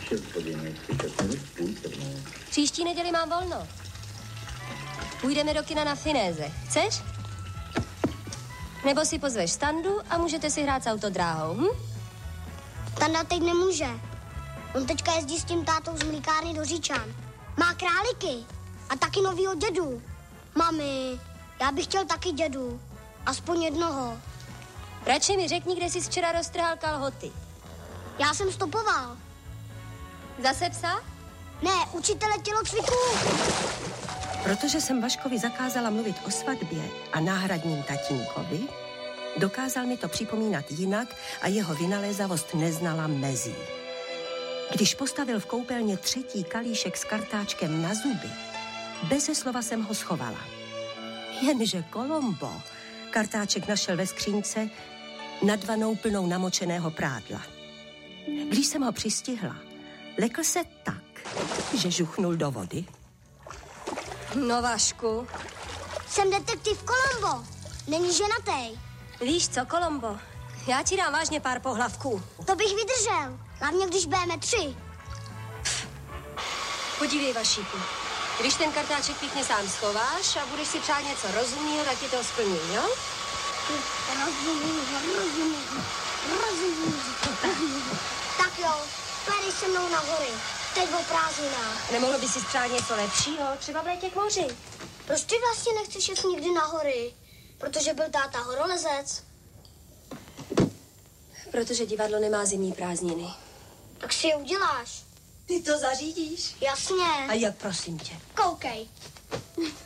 6 hodin, 30 minut, půl 7. Příští neděli mám volno. Půjdeme do kina na Finéze. Chceš? Nebo si pozveš Standu a můžete si hrát s autodráhou, Standa teď nemůže. On teďka jezdí s tím tátou z mlíkárny do Říčan. Má králíky a taky novýho dědu. Mami, já bych chtěl taky dědu. Aspoň jednoho. Radši mi řekni, kde jsi včera roztrhal kalhoty. Já jsem stopoval. Zase psa? Ne, učitele tělocviku. Protože jsem Vaškovi zakázala mluvit o svatbě a náhradním tatínkovi, dokázal mi to připomínat jinak a jeho vynalézavost neznala mezí. Když postavil v koupelně 3. kalíšek s kartáčkem na zuby, beze slova jsem ho schovala. Jenže Kolombo kartáček našel ve skřínce nad vanou plnou namočeného prádla. Když jsem ho přistihla, lekl se tak, že žuchnul do vody. No, Vašku. Jsem detektiv Kolombo. Není ženatej. Víš co, Kolombo? Já ti dám vážně pár pohlavků. To bych vydržel. Hlavně, když budeme 3. Podívej, Vašíku. Když ten kartáček pěkně sám schováš a budeš si přát něco rozumného, tak ti to splním, jo? Rozumím. Tak jo, pojedeš se mnou na hory. Teď o prázdninách. Nemohlo by si přát něco lepšího? Třeba v létě k moři. Proč ty vlastně nechceš jet nikdy na hory? Protože byl táta horolezec. Protože divadlo nemá zimní prázdniny. Tak si je uděláš. Ty to zařídíš? Jasně. A jak, prosím tě? Koukej.